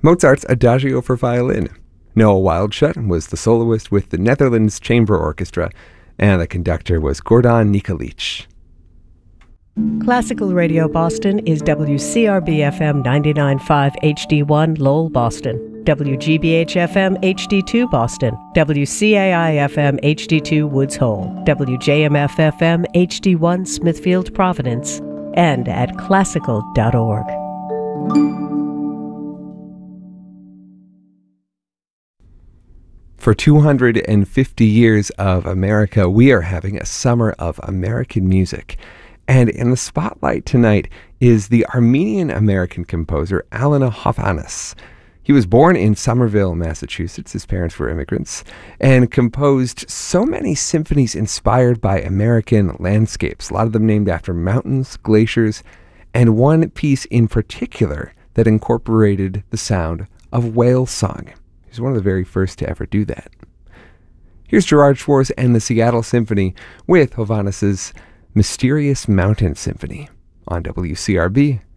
Mozart's Adagio for violin. Noah Wildschut was the soloist with the Netherlands Chamber Orchestra, and the conductor was Gordon Nikolic. Classical Radio Boston is WCRB-FM 99.5 HD1 Lowell, Boston, WGBH-FM HD2 Boston, WCAI-FM HD2 Woods Hole, WJMF-FM HD1 Smithfield, Providence, and at classical.org. For 250 years of America, we are having a summer of American music. And in the spotlight tonight is the Armenian-American composer Alana Hovhaness. He was born in Somerville, Massachusetts. His parents were immigrants, and composed so many symphonies inspired by American landscapes, a lot of them named after mountains, glaciers, and one piece in particular that incorporated the sound of whale song. He's one of the very first to ever do that. Here's Gerard Schwartz and the Seattle Symphony with Hovhaness's Mysterious Mountain Symphony on WCRB